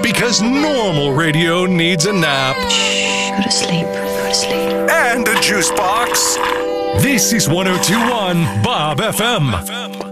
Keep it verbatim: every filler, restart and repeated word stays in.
because normal radio needs a nap. Shh, go to sleep, go to sleep. And a juice box. This is one oh two point one Bob F M.